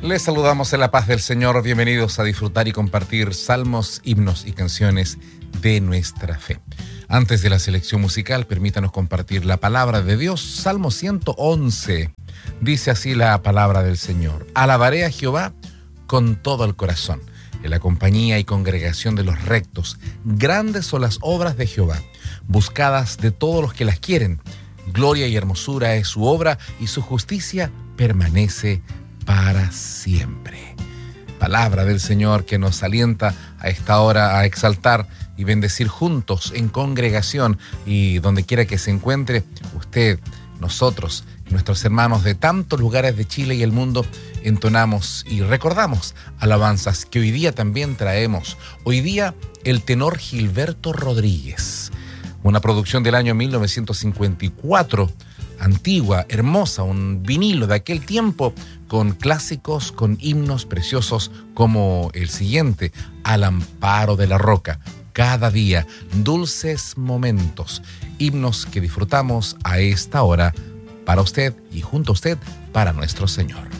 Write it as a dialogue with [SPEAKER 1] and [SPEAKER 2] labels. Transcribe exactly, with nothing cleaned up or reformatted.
[SPEAKER 1] Les saludamos en la paz del Señor. Bienvenidos a disfrutar y compartir salmos, himnos y canciones de nuestra fe. Antes de la selección musical, permítanos compartir la palabra de Dios. Salmo ciento once. Dice así la palabra del Señor. Alabaré a Jehová con todo el corazón, en la compañía y congregación de los rectos. Grandes son las obras de Jehová, buscadas de todos los que las quieren. Gloria y hermosura es su obra, y su justicia permanece para siempre. Palabra del Señor que nos alienta a esta hora a exaltar y bendecir juntos en congregación, y donde quiera que se encuentre usted, nosotros, nuestros hermanos de tantos lugares de Chile y el mundo, entonamos y recordamos alabanzas que hoy día también traemos. Hoy día el tenor Gilberto Rodríguez, una producción del año mil novecientos cincuenta y cuatro, antigua, hermosa, un vinilo de aquel tiempo con clásicos, con himnos preciosos como el siguiente, Al amparo de la roca, Cada día, Dulces momentos, himnos que disfrutamos a esta hora para usted y junto a usted para nuestro Señor.